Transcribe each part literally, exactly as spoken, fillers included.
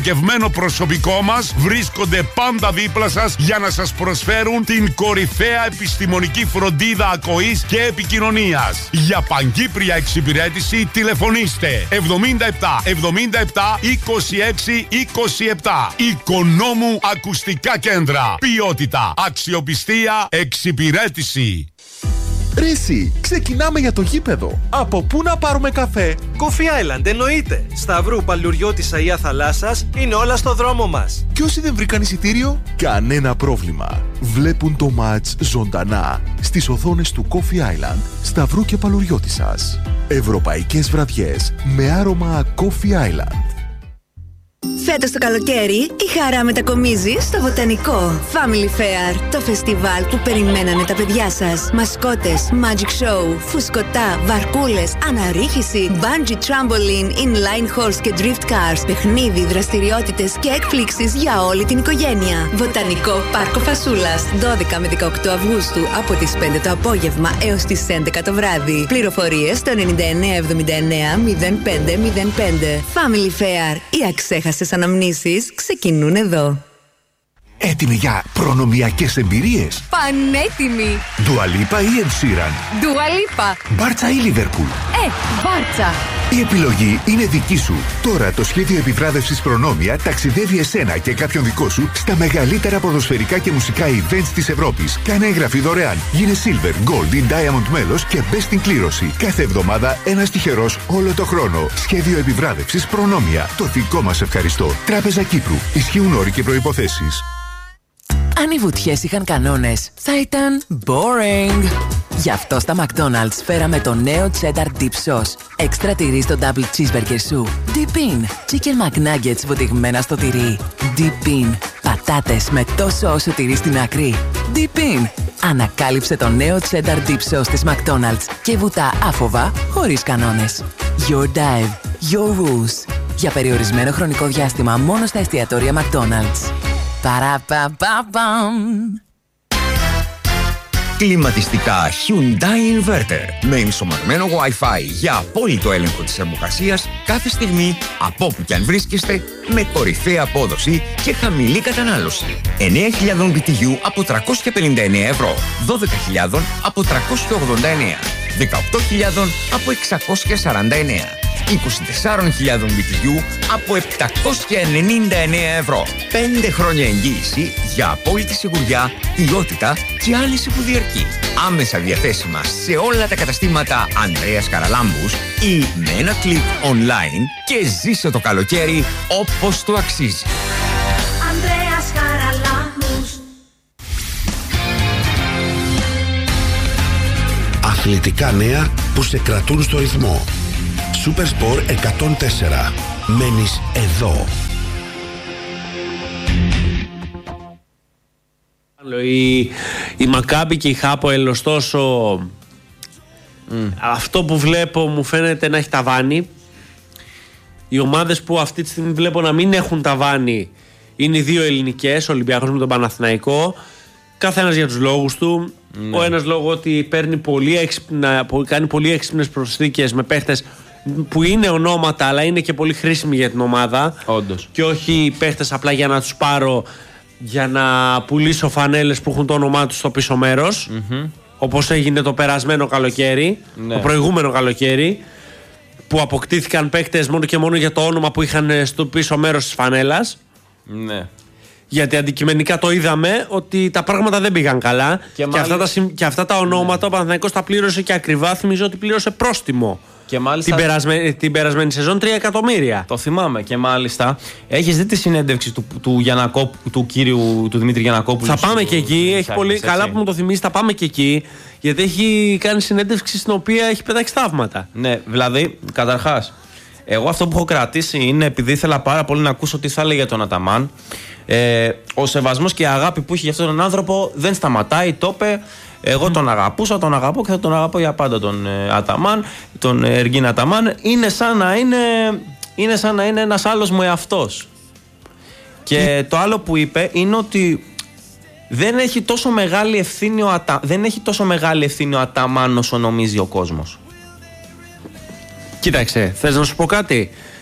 Κευμένο προσωπικό μας βρίσκονται πάντα δίπλα σας για να σας προσφέρουν την κορυφαία επιστημονική φροντίδα ακοής και επικοινωνίας. Για παγκύπρια εξυπηρέτηση τηλεφωνήστε εβδομήντα επτά εβδομήντα επτά είκοσι έξι είκοσι επτά. Οικονόμου Ακουστικά Κέντρα. Ποιότητα, αξιοπιστία, εξυπηρέτηση. Ρε εσύ, ξεκινάμε για το γήπεδο. Από πού να πάρουμε καφέ? Coffee Island, εννοείται. Σταυρού, Παλαιουριώτισσα ή Αθαλάσσας, είναι όλα στο δρόμο μας. Και όσοι δεν βρήκαν εισιτήριο, κανένα πρόβλημα. Βλέπουν το μάτς ζωντανά στις οθόνες του Coffee Island, Σταυρού και Παλαιουριώτισσας. Ευρωπαϊκές βραδιές με άρωμα Coffee Island. Φέτος το καλοκαίρι η χαρά μετακομίζει στο Βοτανικό. Family Fair, το φεστιβάλ που περιμένανε τα παιδιά σας. Μασκότες, magic show, φουσκωτά, βαρκούλες, αναρρίχηση, bungee trampoline, inline horse και drift cars, παιχνίδι, δραστηριότητες και εκπλήξεις για όλη την οικογένεια. Βοτανικό Πάρκο Φασούλας, δώδεκα με δεκαοκτώ Αυγούστου από τις πέντε το απόγευμα έως τις έντεκα το βράδυ. Πληροφορίες στο εννιά εννιά εβδομήντα εννιά μηδέν πέντε μηδέν πέντε. Family Fair, οι αξέχαστες αναμνήσεις ξεκινούν εδώ. Έτοιμοι για προνομιακές εμπειρίες? Πανέτοιμοι! Dua Lipa ή Ed Sheeran? Dua Lipa. Μπάρτσα ή Λίβερπουλ? Ε, Μπάρτσα. Η επιλογή είναι δική σου. Τώρα το σχέδιο επιβράβευσης Προνόμια ταξιδεύει εσένα και κάποιον δικό σου στα μεγαλύτερα ποδοσφαιρικά και μουσικά events της Ευρώπης. Κάνε εγγραφή δωρεάν. Γίνε Silver, Gold ή Diamond μέλος και μπες στην κλήρωση. Κάθε εβδομάδα ένας τυχερός όλο το χρόνο. Σχέδιο επιβράβευσης Προνόμια. Το δικό μας ευχαριστώ. Τράπεζα Κύπρου. Ισχύουν όροι και προϋποθέσεις. Αν οι βουτιές είχαν κανόνες, θα ήταν boring. Γι' αυτό στα McDonald's φέραμε το νέο Cheddar Dip Sauce. Έξτρα τυρί στο Double Cheeseburger σου. Dip in. Chicken McNuggets βουτυγμένα στο τυρί. Dip in. Πατάτες με τόσο όσο τυρί στην άκρη. Dip in. Ανακάλυψε το νέο Cheddar Dip Sauce της McDonald's και βουτά άφοβα, χωρίς κανόνες. Your dive. Your rules. Για περιορισμένο χρονικό διάστημα μόνο στα εστιατόρια McDonald's. Παραπαπαπαμ. Κλιματιστικά Hyundai Inverter με ενσωματωμένο Wi-Fi για απόλυτο έλεγχο της θερμοκρασίας κάθε στιγμή από όπου και αν βρίσκεστε, με κορυφαία απόδοση και χαμηλή κατανάλωση. εννέα χιλιάδες μπι τι γιου από τριακόσια πενήντα εννέα ευρώ, δώδεκα χιλιάδες από τριακόσια ογδόντα εννέα, δεκαοκτώ χιλιάδες από εξακόσια σαράντα εννέα, είκοσι τέσσερις χιλιάδες μπι τι γιου από επτακόσια ενενήντα εννέα ευρώ. πέντε χρόνια εγγύηση για απόλυτη σιγουριά, ποιότητα και άλυση που διαρκεί. Άμεσα διαθέσιμα σε όλα τα καταστήματα Ανδρέας Καραλάμπους ή με ένα κλικ online και ζήσε το καλοκαίρι όπως το αξίζει. Ανδρέας Καραλάμπους. Αθλητικά νέα που σε κρατούν στο ρυθμό. Super Sport εκατόν τέσσερα. Μένεις εδώ. Η, η Μακάμπι και η Χάποελ, ωστόσο mm. αυτό που βλέπω μου φαίνεται να έχει ταβάνι. Οι ομάδες που αυτή τη στιγμή βλέπω να μην έχουν ταβάνι είναι οι δύο ελληνικές, ο Ολυμπιακός με τον Παναθηναϊκό. Καθένας για τους λόγους του. Mm. Ο ένας λόγω ότι παίρνει πολύ έξυπνα, κάνει πολύ έξυπνες προσθήκες με παίχτες που είναι ονόματα, αλλά είναι και πολύ χρήσιμοι για την ομάδα. Όντως. Και όχι παίχτες απλά για να τους πάρω για να πουλήσω φανέλες που έχουν το όνομά τους στο πίσω μέρος. Mm-hmm. Όπως έγινε το περασμένο καλοκαίρι, ναι. Το προηγούμενο καλοκαίρι, που αποκτήθηκαν παίκτες μόνο και μόνο για το όνομα που είχαν στο πίσω μέρος της φανέλας. Ναι. Γιατί αντικειμενικά το είδαμε ότι τα πράγματα δεν πήγαν καλά. Και, και, μάλιστα... αυτά, τα, και αυτά τα ονόματα, ναι. Ο Παναθηναϊκός τα πλήρωσε και ακριβά. Θυμίζω ότι πλήρωσε πρόστιμο. Και μάλιστα... την, περασμένη, την περασμένη σεζόν τρία εκατομμύρια. Το θυμάμαι. Και μάλιστα έχεις δει τη συνέντευξη του, του, Γιανακόπ, του κύριου του Δημήτρη Γιανακόπουλου. Θα πάμε και εκεί. Έχει πολύ έτσι. Καλά που μου το θυμίζει. Θα πάμε και εκεί. Γιατί έχει κάνει συνέντευξη στην οποία έχει πετάξει θαύματα. Ναι, δηλαδή, καταρχάς, εγώ αυτό που έχω κρατήσει είναι επειδή ήθελα πάρα πολύ να ακούσω τι θα έλεγε για τον Αταμάν. Ε, ο σεβασμός και η αγάπη που είχε για αυτόν τον άνθρωπο δεν σταματάει, το είπε. Εγώ mm. τον αγαπούσα, τον αγαπώ και θα τον αγαπώ για πάντα τον ε, Αταμάν, τον Εργίν Αταμάν. Είναι σαν να είναι, είναι, σαν να είναι ένας άλλος μου εαυτός. Και mm. το άλλο που είπε είναι ότι δεν έχει τόσο μεγάλη ευθύνη ο, Ατα... δεν έχει τόσο μεγάλη ευθύνη ο Αταμάν όσο νομίζει ο κόσμος. Κοίταξε, θες να σου πω κάτι?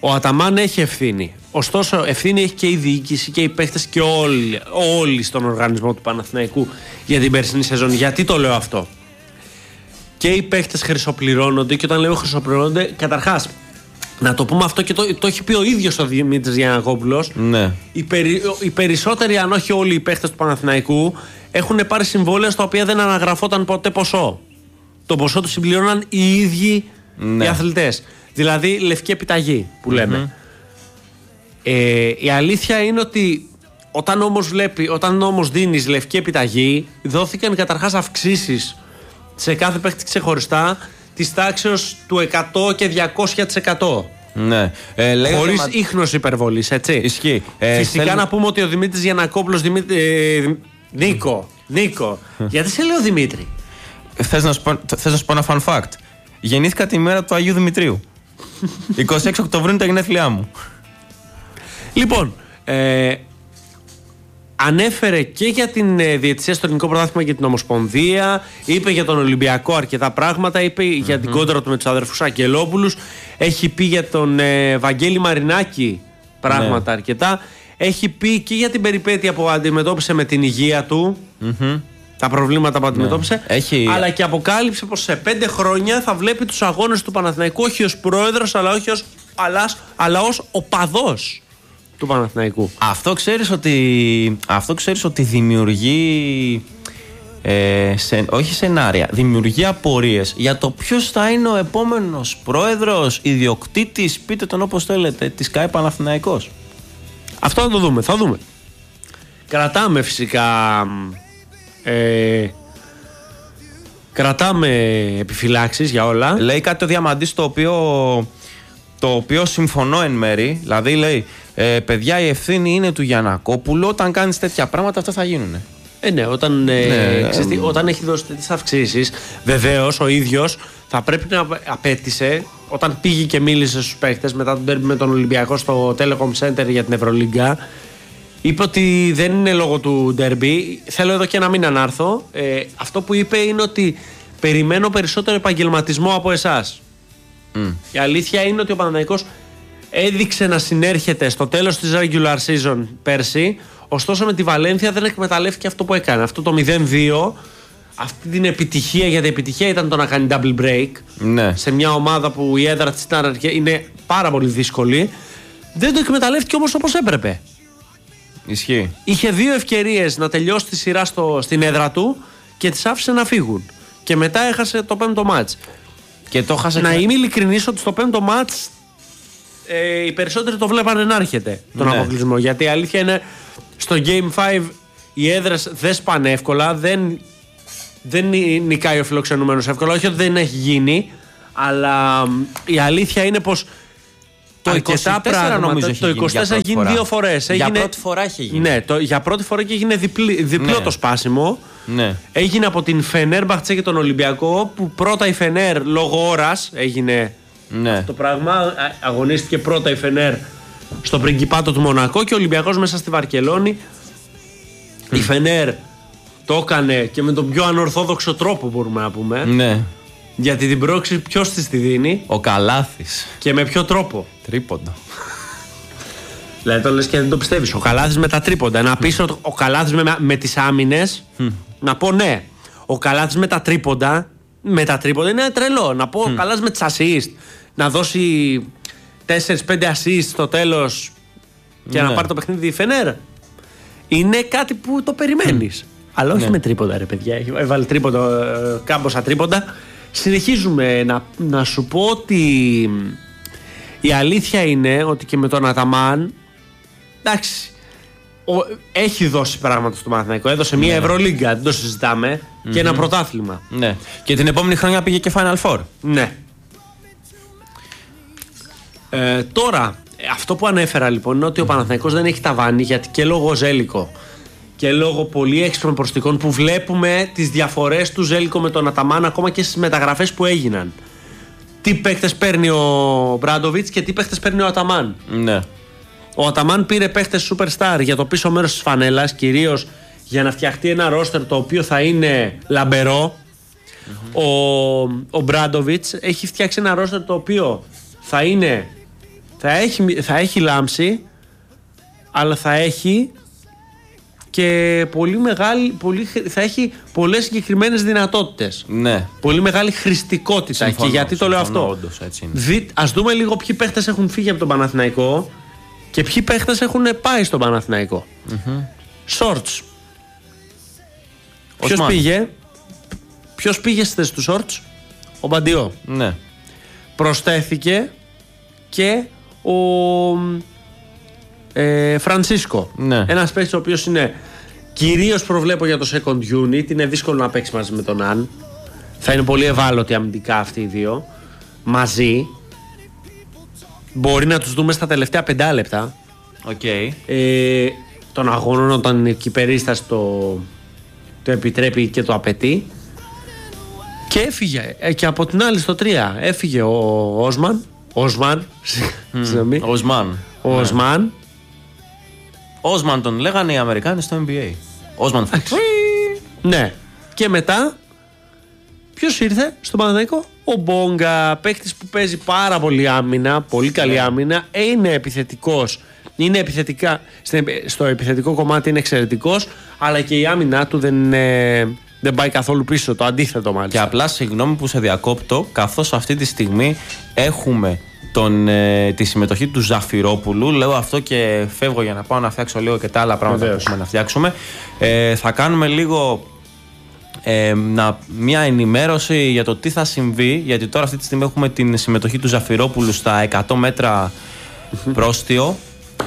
Ο Αταμάν έχει ευθύνη. Ωστόσο, ευθύνη έχει και η διοίκηση και οι παίχτες και όλοι, όλοι στον οργανισμό του Παναθηναϊκού για την περσινή σεζόν. Γιατί το λέω αυτό? Και οι παίχτες χρυσοπληρώνονται, και όταν λέω χρυσοπληρώνονται, καταρχάς, να το πούμε αυτό και το, το έχει πει ο ίδιος ο Δημήτρης Γιαννακόπουλος. Ναι. Οι, περι, οι περισσότεροι, αν όχι όλοι οι παίχτες του Παναθηναϊκού, έχουν πάρει συμβόλαια στα οποία δεν αναγραφόταν ποτέ ποσό. Το ποσό του συμπληρώναν οι ίδιοι ναι. οι αθλητές. Δηλαδή λευκή επιταγή που λέμε. Mm-hmm. Ε, η αλήθεια είναι ότι όταν όμως, βλέπει, όταν όμως δίνεις λευκή επιταγή, δόθηκαν καταρχάς αυξήσεις σε κάθε παίχτη ξεχωριστά της τάξεως του εκατό και διακόσια τοις εκατό. Ναι. Ε, χωρίς μα... ίχνος υπερβολής, έτσι. Ισχύει. Ε, Φυσικά θέλ... να πούμε ότι ο Δημήτρης Γιαννακόπουλος. Δημήτρη, ε, Νίκο, Νίκο. Γιατί σε λέω Δημήτρη? Θες να, σου πω, θες να σου πω ένα fun fact? Γεννήθηκα τη μέρα του Αγίου Δημητρίου. εικοστή έκτη Οκτωβρίου είναι τα γενέθλιά μου. Λοιπόν, ε, ανέφερε και για την ε, διαιτησία στο ελληνικό πρωτάθλημα και την Ομοσπονδία. Είπε για τον Ολυμπιακό αρκετά πράγματα. Είπε mm-hmm. για την κόντρα του με τους αδερφούς Αγγελόπουλους. Έχει πει για τον ε, Βαγγέλη Μαρινάκη πράγματα ναι. αρκετά. Έχει πει και για την περιπέτεια που αντιμετώπισε με την υγεία του. Mm-hmm. Τα προβλήματα που αντιμετώπισε. Ναι. Έχει... Αλλά και αποκάλυψε πως σε πέντε χρόνια θα βλέπει τους αγώνες του Παναθηναϊκού όχι ως πρόεδρος, αλλά όχι ως, αλλά, αλλά ως οπαδός του Παναθηναϊκού. Αυτό ξέρεις ότι, αυτό ξέρεις ότι δημιουργεί ε, σε, όχι σενάρια, δημιουργεί απορίες για το ποιος θα είναι ο επόμενος πρόεδρος, ιδιοκτήτης, πείτε τον όπως θέλετε, της ΚΑΕ Παναθηναϊκός. Αυτό θα το δούμε, θα δούμε. Κρατάμε φυσικά ε, κρατάμε επιφυλάξεις για όλα. Λέει κάτι ο Διαμαντής το οποίο, το οποίο συμφωνώ εν μέρη. Δηλαδή λέει ε, παιδιά, η ευθύνη είναι του Γιαννακόπουλου. Όταν κάνεις τέτοια πράγματα αυτά θα γίνουν. Ε, ναι, όταν, ε, ναι, ξέρεις, ε, όταν έχει δώσει τέτοιες αυξήσεις, βεβαίως ο ίδιος θα πρέπει να απέτησε, όταν πήγε και μίλησε στους παίκτες μετά τον ντέρμπι με τον Ολυμπιακό στο Telecom Center για την Ευρωλίγκα, είπε ότι δεν είναι λόγω του ντέρμπι. Θέλω εδώ και ένα μήνα να έρθω. Ε, αυτό που είπε είναι ότι περιμένω περισσότερο επαγγελματισμό από εσάς. Mm. Η αλήθεια είναι ότι ο Παναθηναϊκός έδειξε να συνέρχεται στο τέλος της regular season πέρσι. Ωστόσο με τη Βαλένθια δεν εκμεταλλεύτηκε αυτό που έκανε. Αυτό το μηδέν δύο, αυτή την επιτυχία, γιατί η επιτυχία ήταν το να κάνει double break ναι. σε μια ομάδα που η έδρα της είναι πάρα πολύ δύσκολη. Δεν το εκμεταλλεύτηκε όμως όπως έπρεπε. Ισχύει. Είχε δύο ευκαιρίες να τελειώσει τη σειρά στο, στην έδρα του και τις άφησε να φύγουν. Και μετά έχασε το πέμπτο μάτς. Και το χάσε. Να είμαι ειλικρινής ότι στο πέμπτο μάτς ε, οι περισσότεροι το βλέπανε να έρχεται τον ναι. αποκλεισμό. Γιατί η αλήθεια είναι στο Game πέντε οι έδρες δεν σπάνε εύκολα, δεν, δεν νικάει ο φιλοξενούμενος εύκολα. Όχι ότι δεν έχει γίνει, αλλά η αλήθεια είναι πως το αρκετά πράγματα. Το είκοσι τέσσερα έχει γίνει δύο φορές. Για έγινε, πρώτη φορά έχει γίνει. Ναι, το, για πρώτη φορά και έγινε διπλή, διπλό ναι. το σπάσιμο. Ναι. Έγινε από την Φενέρμπαχτσε και τον Ολυμπιακό, που πρώτα η Φενέρ λόγω ώρας έγινε ναι. αυτό το πράγμα. Αγωνίστηκε πρώτα η Φενέρ στο Πριγκιπάτο του Μονακό και ο Ολυμπιακός μέσα στη Βαρκελόνη. Mm. Η Φενέρ το έκανε και με τον πιο ανορθόδοξο τρόπο, μπορούμε να πούμε. Ναι. Γιατί την πρόξη ποιος της τη δίνει? Ο Καλάθης. Και με ποιο τρόπο? Τρίποντα. Δηλαδή το λες και δεν το πιστεύεις. Ο Καλάθης με τα τρίποντα. Να πεις ο, ο Καλάθης με, με τις άμυνες. Mm. Να πω ναι. Ο Καλάθης με τα τρίποντα. Με τα τρίποντα είναι τρελό. Να πω mm. ο Καλάθης με τις assist. Να δώσει τέσσερα πέντε assist στο τέλος και ναι. να πάρει το παιχνίδι η Φενέρ. Είναι κάτι που το περιμένεις. Mm. Αλλά όχι ναι. με τρίποντα, ρε παιδιά. Έβαλε τρίποντα, κάμποσα τρίποντα. Συνεχίζουμε να, να σου πω ότι η αλήθεια είναι ότι και με τον Αταμάν, εντάξει, ο, έχει δώσει πράγματα στο Παναθηναϊκό. Έδωσε μια ναι. Ευρωλίγκα, δεν το συζητάμε, mm-hmm. και ένα πρωτάθλημα. Ναι. Και την επόμενη χρονιά πήγε και Final Four. Ναι. Ε, τώρα, αυτό που ανέφερα λοιπόν είναι ότι ο Παναθηναϊκός δεν έχει ταβάνι, γιατί και λόγω Ζέλικο και λόγω πολύ έξυπνων προστικών που βλέπουμε τις διαφορές του Ζέλικο με τον Αταμάν ακόμα και στις μεταγραφές που έγιναν. Τι παίχτες παίρνει ο Μπράντοβιτς και τι παίχτες παίρνει ο Αταμάν. Ναι. Ο Αταμάν πήρε παίχτες superstar για το πίσω μέρος της φανέλας, κυρίως για να φτιαχτεί ένα ρόστερ το οποίο θα είναι λαμπερό. Mm-hmm. Ο, ο Μπράντοβιτς έχει φτιάξει ένα ρόστερ το οποίο θα είναι Θα έχει, θα έχει λάμψη, αλλά θα έχει και πολύ μεγάλη, πολύ, θα έχει πολλές συγκεκριμένες δυνατότητες. Ναι. Πολύ μεγάλη χρηστικότητα. Συμφωνώ, και γιατί το λέω αυτό. Όντως, έτσι είναι. Δι, ας δούμε λίγο ποιοι παίχτες έχουν φύγει από τον Παναθηναϊκό και ποιοι παίχτες έχουν πάει στον Παναθηναϊκό. Shorts. Ποιος πήγε, ποιος πήγε στη θέση του Shorts? Ο Μπαντιό. Ναι. Προσθέθηκε και ο ε, Φρανσίσκο. Ναι. Ένας παίκτης ο οποίος είναι κυρίως προβλέπω για το second unit. Είναι δύσκολο να παίξει μαζί με τον Αν. Θα είναι πολύ ευάλωτοι αμυντικά αυτοί οι δύο μαζί. Μπορεί να τους δούμε στα τελευταία πεντά λεπτά okay. ε, των αγώνων, όταν η περίσταση το, το επιτρέπει και το απαιτεί. Και έφυγε ε, και από την άλλη στο τρία έφυγε ο Όσμαν. Όσμαν. Mm. Όσμαν. Ο Όσμαν. Όσμαν τον λέγανε οι Αμερικάνοι στο N B A. Όσμαν. Ναι. Και μετά ποιος ήρθε στον Παναθηναϊκό? Ο Μπόγκα, παίκτης που παίζει πάρα πολύ άμυνα, πολύ καλή άμυνα, είναι επιθετικός. Είναι επιθετικά, στο επιθετικό κομμάτι είναι εξαιρετικός, αλλά και η άμυνά του δεν είναι, δεν πάει καθόλου πίσω, το αντίθετο μάλιστα. Και απλά συγγνώμη που σε διακόπτω, καθώς αυτή τη στιγμή έχουμε τον, ε, τη συμμετοχή του Ζαφυρόπουλου. Λέω αυτό και φεύγω για να πάω να φτιάξω λίγο και τα άλλα πράγματα Βεβαίως. που έχουμε να φτιάξουμε. Ε, θα κάνουμε λίγο ε, να, μια ενημέρωση για το τι θα συμβεί, γιατί τώρα αυτή τη στιγμή έχουμε την συμμετοχή του Ζαφυρόπουλου στα εκατό μέτρα πρόστιο.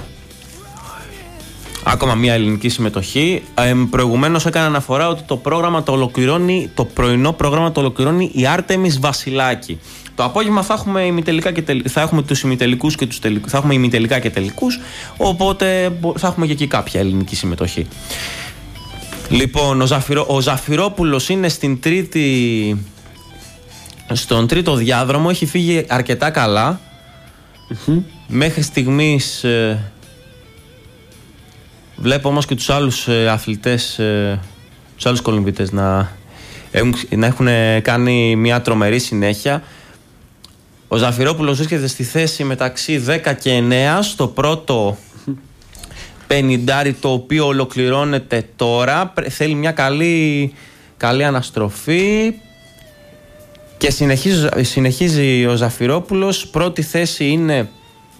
Ακόμα μια ελληνική συμμετοχή. Ε, προηγουμένως έκανα αναφορά ότι το πρόγραμμα το ολοκληρώνει, το πρωινό πρόγραμμα το ολοκληρώνει η Άρτεμις Βασιλάκη. Το απόγευμα θα έχουμε, ημιτελικά και τελ... θα έχουμε τους ημιτελικούς και τους τελικούς. Θα έχουμε ημιτελικά και τελικούς, οπότε θα έχουμε και εκεί κάποια ελληνική συμμετοχή. Λοιπόν, ο, Ζαφυρό... ο Ζαφυρόπουλος είναι στην τρίτη... στον τρίτο διάδρομο, έχει φύγει αρκετά καλά. Mm-hmm. Μέχρι στιγμής ε... βλέπω όμως και τους άλλους ε, αθλητές, ε, τους άλλους κολυμβητές να έχουν, να έχουν κάνει μια τρομερή συνέχεια. Ο Ζαφυρόπουλος βρίσκεται στη θέση μεταξύ δέκα και εννέα στο πρώτο πενηντάρι, το οποίο ολοκληρώνεται τώρα. Θέλει μια καλή, καλή αναστροφή και συνεχίζει, συνεχίζει ο Ζαφυρόπουλος. Πρώτη θέση είναι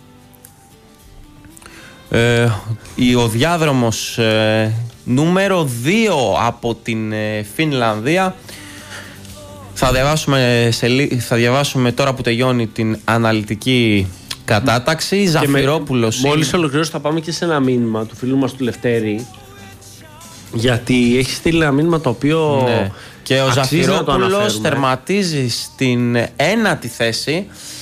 ε, ο διάδρομος ε, νούμερο δύο από την ε, Φινλανδία. Θα διαβάσουμε, σε, θα διαβάσουμε τώρα που τελειώνει την αναλυτική κατάταξη. Ζαφυρόπουλος. Μόλις ολοκληρώσει θα πάμε και σε ένα μήνυμα του φίλου μας του Λευτέρη. Γιατί έχει στείλει ένα μήνυμα το οποίο. Ναι. Και ο Ζαφυρόπουλος τερματίζει στην ένατη θέση.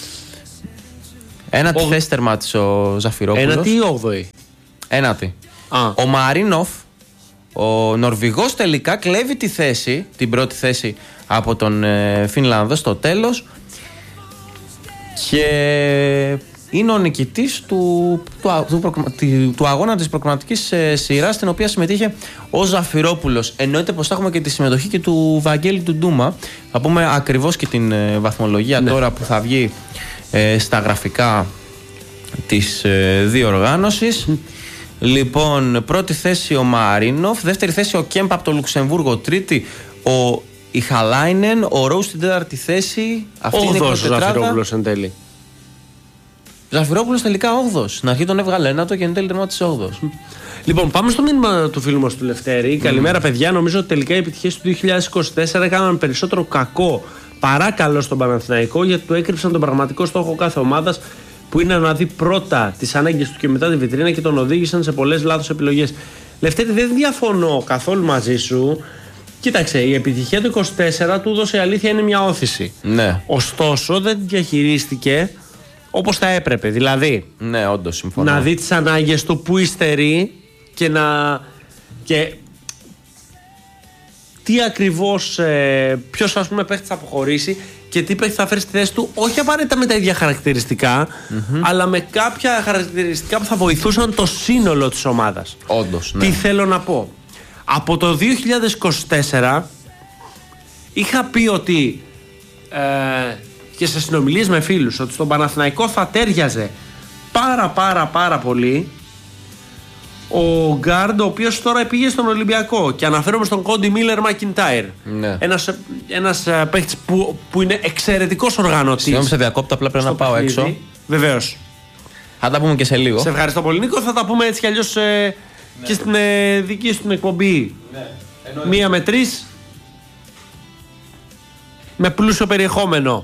Ένατη ο... θέση τερμάτισε ο Ζαφυρόπουλος. Ένατη ή όγδοη? Ένατη. Α. Ο Μαρίνοφ, ο Νορβηγός, τελικά κλέβει τη θέση, την πρώτη θέση από τον ε, Φινλανδό στο τέλος και είναι ο νικητής του, του, του, του, του αγώνα της προκριματικής ε, σειράς, στην οποία συμμετείχε ο Ζαφυρόπουλος. Εννοείται πως θα έχουμε και τη συμμετοχή και του Βαγγέλη του Ντούμα. Θα πούμε ακριβώς και την ε, βαθμολογία ναι. τώρα που θα βγει ε, στα γραφικά της ε, διοργάνωσης. Λοιπόν, πρώτη θέση ο Μαρίνοφ, δεύτερη θέση ο Κέμπ από το Λουξεμβούργο, τρίτη ο Ιχαλάινεν, ο Ρόου στην τέταρτη θέση. Αυτή είναι η πρώτη τετράδα. Ο Ζαφυρόπουλος εν τέλει. Ζαφυρόπουλος τελικά όγδοος. Στην αρχή τον έβγαλε ένατο και εν τέλει τερμάτισε όγδοος. Λοιπόν, πάμε στο μήνυμα του φίλου μας του Λευτέρη. Mm. Καλημέρα, παιδιά. Νομίζω ότι τελικά οι επιτυχίες του δύο χιλιάδες είκοσι τέσσερα έκαναν περισσότερο κακό παρά καλό στον Παναθηναϊκό, γιατί του έκρυψαν τον πραγματικό στόχο κάθε ομάδας, που είναι να δει πρώτα τις ανάγκες του και μετά τη βιτρίνα, και τον οδήγησαν σε πολλές λάθος επιλογές. Λευτέρη, δεν διαφωνώ καθόλου μαζί σου. Κοίταξε, η επιτυχία του είκοσι τέσσερα του έδωσε, η αλήθεια είναι, μια όθηση. Ναι. Ωστόσο, δεν διαχειρίστηκε όπως θα έπρεπε. Δηλαδή, ναι, όντως, συμφωνώ. Να δει τις ανάγκες του που υστερεί και να. Και τι ακριβώς, ε, ποιος ας πούμε παίχτης θα αποχωρήσει και τι παίχτη θα φέρει στη θέση του, όχι απαραίτητα με τα ίδια χαρακτηριστικά, mm-hmm. αλλά με κάποια χαρακτηριστικά που θα βοηθούσαν το σύνολο της ομάδας. Όντως, ναι. Τι θέλω να πω. Από το δύο χιλιάδες είκοσι τέσσερα είχα πει ότι ε, και σε συνομιλίες με φίλους ότι στον Παναθηναϊκό θα τέριαζε πάρα πάρα πάρα πολύ ο Γκάρντ, ο οποίος τώρα πήγε στον Ολυμπιακό, και αναφέρομαι στον Κόντι Μίλερ Μακιντάιρ. Ναι. Ένας, ένας παίκτης που, που είναι εξαιρετικός οργανωτής. Συγγνώμη, σε διακόπτω, απλά πρέπει να πάω παιχνίδι. Έξω. Βεβαίως. Θα τα πούμε και σε λίγο. Σε ευχαριστώ πολύ, Νίκο. Θα τα πούμε έτσι κι αλλιώς ε, ναι. και στην ε, δική σου την εκπομπή. Ναι. Μία με τρεις. Με πλούσιο περιεχόμενο.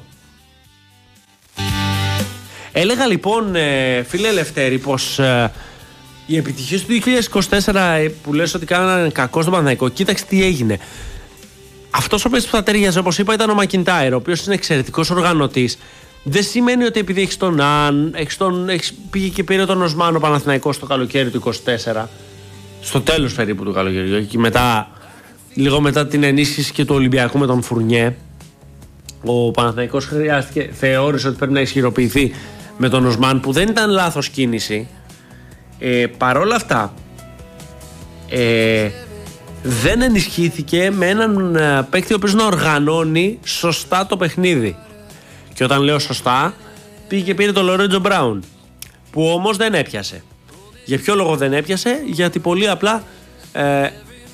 Έλεγα λοιπόν, ε, φίλε Ελευθέρη, πως ε, οι επιτυχίες του δύο χιλιάδες είκοσι τέσσερα ε, που λες ότι κάνανε κακό στον Παναθηναϊκό, κοίταξε τι έγινε. Αυτός ο παίκτης που θα ταιριάζει, όπως είπα, ήταν ο Μακιντάιρ, ο οποίος είναι εξαιρετικός οργανωτής. Δεν σημαίνει ότι επειδή έχεις τον Αν, έχεις τον, έχεις, πήγε και πήρε τον Οσμάν ο Παναθηναϊκός το καλοκαίρι του είκοσι τέσσερα, στο τέλος περίπου του καλοκαιριού, και μετά, λίγο μετά την ενίσχυση και του Ολυμπιακού με τον Φουρνιέ, ο Παναθηναϊκός χρειάστηκε, θεώρησε ότι πρέπει να ισχυροποιηθεί με τον Οσμάν, που δεν ήταν λάθος κίνηση. Ε, παρόλα αυτά, ε, δεν ενισχύθηκε με έναν ε, παίκτη ο οποίος να οργανώνει σωστά το παιχνίδι. Και όταν λέω σωστά, πήγε και πήρε τον Λορέντζο Μπράουν, που όμως δεν έπιασε. Για ποιο λόγο δεν έπιασε? Γιατί πολύ απλά ε,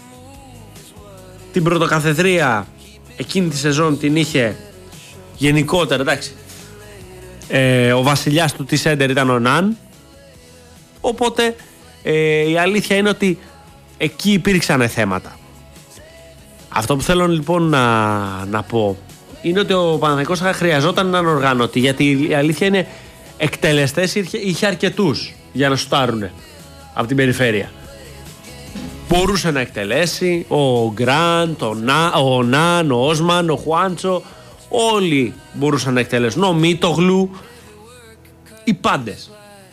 την πρωτοκαθεδρία εκείνη τη σεζόν την είχε γενικότερα, εντάξει, ε, ο βασιλιάς του T-Center ήταν ο Ναν, οπότε ε, η αλήθεια είναι ότι εκεί υπήρξαν θέματα. Αυτό που θέλω λοιπόν να, να πω είναι ότι ο Παναθηναϊκός θα χρειαζόταν έναν οργανωτή, γιατί η αλήθεια είναι εκτελεστές είχε, είχε αρκετούς για να σουτάρουνε από την περιφέρεια. Μπορούσε να εκτελέσει ο Γκραντ, ο, Να, ο Ναν, ο Όσμαν, ο Χουάντσο, όλοι μπορούσαν να εκτελέσουν, ο Μίτογλου, οι πάντες.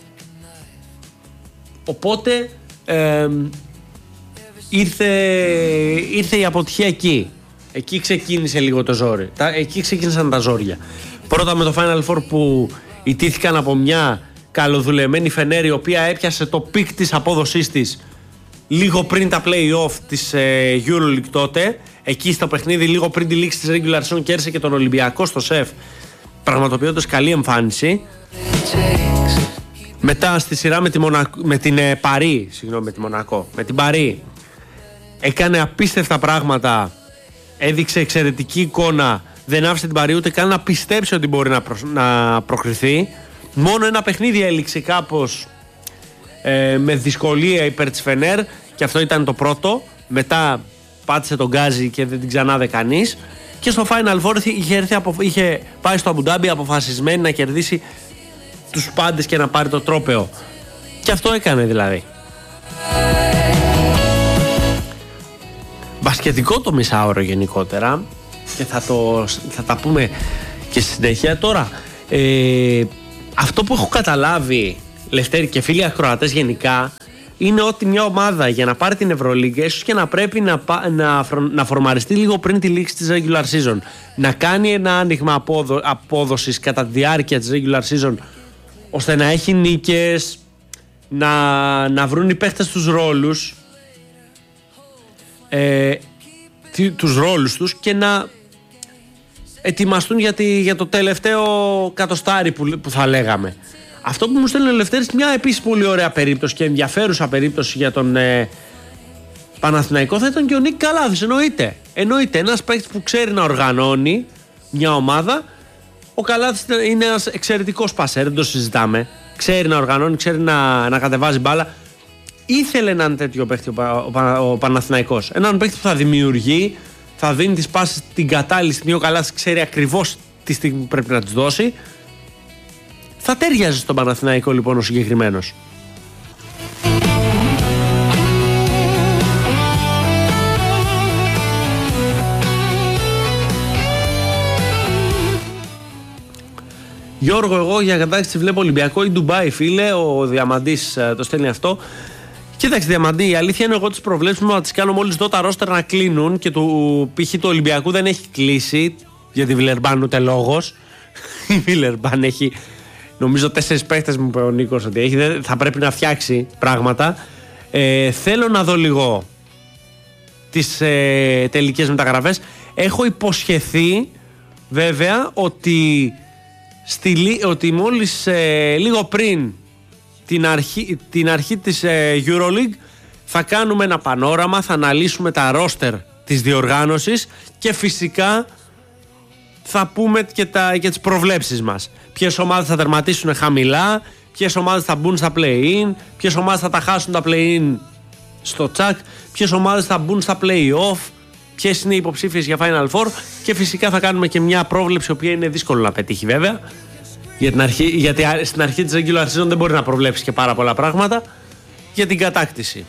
Οπότε ε, ήρθε, ήρθε η αποτυχία εκεί. Εκεί ξεκίνησε λίγο το ζόρι. Τα, εκεί ξεκίνησαν τα ζόρια. Πρώτα με το Final Four που ιτήθηκαν από μια καλοδουλεμένη Φενέρ, η οποία έπιασε το πικ της απόδοσής της λίγο πριν τα play-off της ε, EuroLeague τότε. Εκεί στο παιχνίδι, λίγο πριν τη λήξη της regular season, κέρδισε και τον Ολυμπιακό στο ΣΕΦ, πραγματοποιώντας καλή εμφάνιση. Μετά στη σειρά με, τη Μονακ... με την ε, Παρί, συγγνώμη, με τη Μονακό, με την Παρί, έκανε απίστευτα πράγματα, έδειξε εξαιρετική εικόνα, δεν άφησε την Παρί ούτε καν να πιστέψει ότι μπορεί να, προ... να προκριθεί. Μόνο ένα παιχνίδι έληξε κάπως ε, με δυσκολία υπέρ της Φενέρ, και αυτό ήταν το πρώτο. Μετά πάτησε τον γκάζι και δεν την ξανάδε κανείς. Και στο Final Four είχε, έρθει, είχε πάει στο Αμπουντάμπι αποφασισμένη να κερδίσει τους πάντες και να πάρει το τρόπαιο. Και αυτό έκανε δηλαδή. Μπασκετικό το μισάωρο γενικότερα, και θα, το, θα τα πούμε και στη συνέχεια. Τώρα ε, αυτό που έχω καταλάβει, Λευτέρη και φίλοι ακροατές γενικά, είναι ότι μια ομάδα για να πάρει την Ευρωλίγκα ίσως και να πρέπει να, να, να φορμαριστεί λίγο πριν τη λήξη της regular season, να κάνει ένα άνοιγμα απόδο, απόδοσης κατά τη διάρκεια της regular season, ώστε να έχει νίκες, να, να βρουν οι παίχτες τους ρόλους, ε, τους ρόλους τους, και να ετοιμαστούν για, τη, για το τελευταίο κατοστάρι που, που θα λέγαμε. Αυτό που μου στέλνει ο Ελευθέρης, μια επίσης πολύ ωραία περίπτωση και ενδιαφέρουσα περίπτωση για τον ε, Παναθηναϊκό, θα ήταν και ο Νίκ Καλάθης. Εννοείται. Εννοείται. Ένας παίκτης που ξέρει να οργανώνει μια ομάδα. Ο Καλάθης είναι ένας εξαιρετικός πασέρ, δεν το συζητάμε. Ξέρει να οργανώνει, ξέρει να, να κατεβάζει μπάλα. Ήθελε έναν τέτοιο παίκτη ο, ο, ο, ο Παναθηναϊκός. Έναν παίκτη που θα δημιουργεί, θα δίνει τις πάσες την κατάλληλη στιγμή. Ο Καλάθης ξέρει ακριβώς τη στιγμή που πρέπει να τις δώσει. Θα τέριαζε στον Παναθηναϊκό λοιπόν ο συγκεκριμένος. Γιώργο, εγώ για κατάξυση βλέπω Ολυμπιακό ή Ντουμπάι, φίλε. Ο Διαμαντής το στέλνει αυτό. Κοίταξε, Διαμαντή, η αλήθεια είναι εγώ τις προβλέψεις μου να τις κάνω μόλις δω τα ρόστερ να κλείνουν, και του π.χ. του Ολυμπιακού δεν έχει κλείσει, για τη Βιλερμπάν ούτε λόγος. Η Βιλερμπάν έχει, νομίζω, τέσσερις παίχτες, μου είπε ο Νίκος ότι έχει, θα πρέπει να φτιάξει πράγματα. Ε, θέλω να δω λίγο τις ε, τελικές μεταγραφές. Έχω υποσχεθεί βέβαια ότι, στη, ότι μόλις ε, λίγο πριν την αρχή, την αρχή της ε, EuroLeague θα κάνουμε ένα πανόραμα, θα αναλύσουμε τα ρόστερ της διοργάνωσης και φυσικά θα πούμε και, τα, και τις προβλέψεις μας. Ποιες ομάδες θα τερματίσουν χαμηλά, ποιες ομάδες θα μπουν στα play-in, ποιες ομάδες θα τα χάσουν τα play-in στο τσακ, ποιες ομάδες θα μπουν στα play-off, ποιες είναι οι υποψήφιες για Final Four και φυσικά θα κάνουμε και μια πρόβλεψη, η οποία είναι δύσκολο να πετύχει βέβαια, για την αρχή, γιατί στην αρχή της regular season δεν μπορεί να προβλέψει και πάρα πολλά πράγματα, για την κατάκτηση.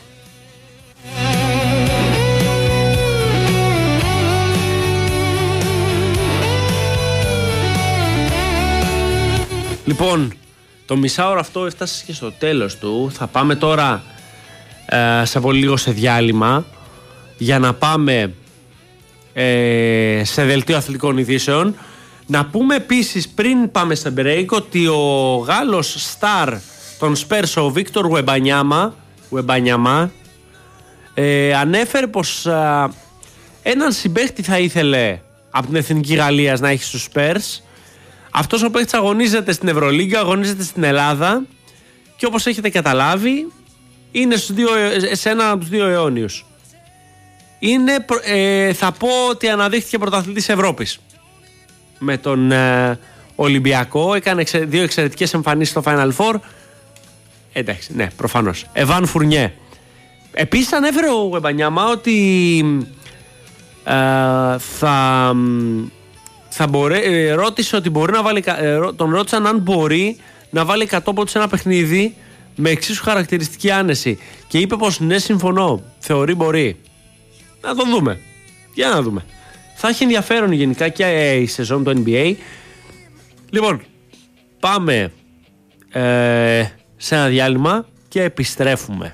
Λοιπόν, το μισάωρο αυτό έφτασε και στο τέλος του. Θα πάμε τώρα ε, σε πολύ λίγο σε διάλειμμα για να πάμε ε, σε δελτίο αθλητικών ειδήσεων. Να πούμε επίσης πριν πάμε σε break ότι ο Γάλλος στάρ των Spurs, ο Βίκτορ Γουεμπανιάμα, ε, ανέφερε πως ε, έναν συμπαίχτη θα ήθελε από την Εθνική Γαλλίας να έχει στους Spurs. Αυτός ο παίκτης αγωνίζεται στην Ευρωλίγκα, αγωνίζεται στην Ελλάδα και όπως έχετε καταλάβει είναι στους δύο, σε ένα από τους δύο αιώνιους. Είναι, ε, θα πω ότι αναδείχθηκε πρωταθλητής Ευρώπης με τον ε, Ολυμπιακό, έκανε εξε, δύο εξαιρετικές εμφανίσεις στο Final Four. Εντάξει, ναι, προφανώς. Εβάν Φουρνιέ. Επίσης ανέφερε ο Γουεμπανιάμα ότι ε, θα... Θα μπορέ, ρώτησε ότι μπορεί να βάλει, τον ρώτησαν αν μπορεί να βάλει εκατό πόντους σε ένα παιχνίδι με εξίσου χαρακτηριστική άνεση και είπε πως ναι, συμφωνώ, θεωρεί μπορεί. Να το δούμε, για να δούμε. Θα έχει ενδιαφέρον γενικά και η σεζόν του N B A. Λοιπόν, πάμε ε, σε ένα διάλειμμα και επιστρέφουμε.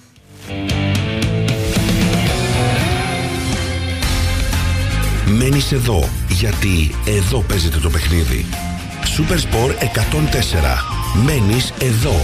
Μένεις εδώ, γιατί εδώ παίζεται το παιχνίδι. Supersport εκατόν τέσσερα. Μένεις εδώ.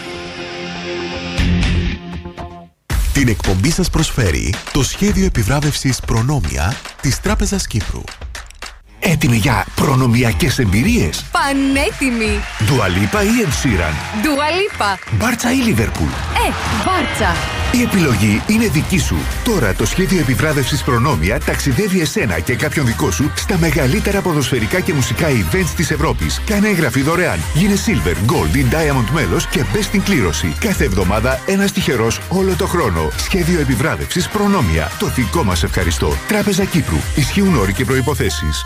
Την εκπομπή σας προσφέρει το σχέδιο επιβράβευσης Προνόμια της Τράπεζας Κύπρου. Έτοιμοι για προνομιακές εμπειρίες? Πανέτοιμοι! Dua Lipa ή Ed Sheeran? Dua Lipa. Μπάρτσα ή Liverpool? Ε, Μπάρτσα. Η επιλογή είναι δική σου. Τώρα το σχέδιο επιβράβευσης Προνόμια ταξιδεύει εσένα και κάποιον δικό σου στα μεγαλύτερα ποδοσφαιρικά και μουσικά events της Ευρώπης. Κάνε εγγραφή δωρεάν. Γίνε Silver, Gold ή Diamond μέλος και μπες στην κλήρωση. Κάθε εβδομάδα ένας τυχερός όλο το χρόνο. Σχέδιο επιβράβευσης Προνόμια. Το δικό μας ευχαριστώ. Τράπεζα Κύπρου. Ισχύουν όροι και προϋποθέσεις.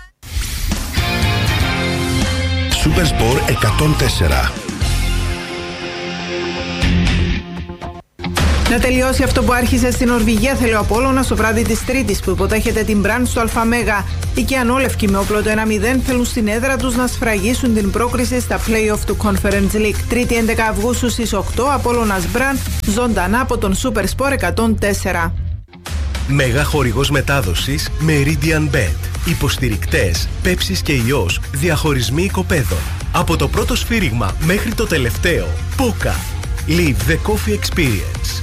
Supersport εκατόν τέσσερα. Να τελειώσει αυτό που άρχισε στην Νορβηγία, θέλει ο Απόλλωνας στο βράδυ της Τρίτης που υποδέχεται την Μπραντ στο ΑΜΕΓΑ. Οι Κιανόλευκοι με όπλο το ένα μηδέν θέλουν στην έδρα τους να σφραγίσουν την πρόκριση στα play-off του Conference League. Τρίτη έντεκα Αυγούστου στις οκτώ, Απόλλωνας Μπραντ, ζωντανά από τον Supersport εκατόν τέσσερα. Μέγα χορηγός μετάδοσης Meridian Bet. Υποστηρικτές Πέψης και Ιός, διαχωρισμοί οικοπαίδων. Από το πρώτο σφύριγμα μέχρι το τελευταίο. Πόκα. Live the coffee experience.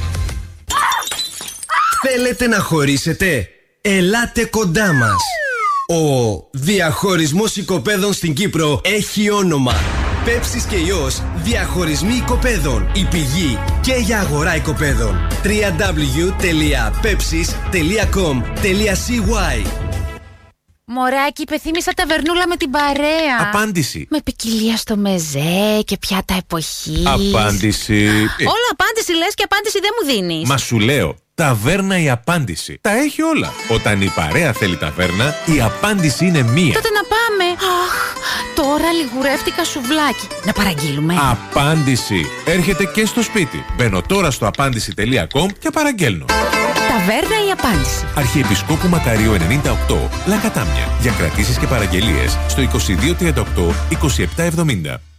Θέλετε να χωρίσετε? Ελάτε κοντά μας. Ο διαχωρισμός οικοπαίδων στην Κύπρο έχει όνομα. Πέψης και Ιός, διαχωρισμοί οικοπαίδων. Η πηγή και για αγορά οικοπαίδων. double-u double-u double-u τελεία pepsis τελεία com τελεία c y. Μωράκι, υπεθύμησα ταβερνούλα με την παρέα. Απάντηση. Με ποικιλία στο μεζέ και πιάτα εποχής. Απάντηση. Όλο απάντηση λες και απάντηση δεν μου δίνεις. Μα σου λέω, ταβέρνα η απάντηση. Τα έχει όλα. Όταν η παρέα θέλει ταβέρνα, η απάντηση είναι μία. Τότε να πάμε. Αχ, τώρα λιγουρεύτηκα σουβλάκι. Να παραγγείλουμε. Απάντηση. Έρχεται και στο σπίτι. Μπαίνω τώρα στο απάντηση τελεία com και παραγγέλνω. Ταβέρνα η απάντηση. Αρχιεπισκόπου Μακαρίου ενενήντα οκτώ, Λακατάμια. Για κρατήσεις και παραγγελίες στο είκοσι δύο τριάντα οκτώ είκοσι επτά εβδομήντα.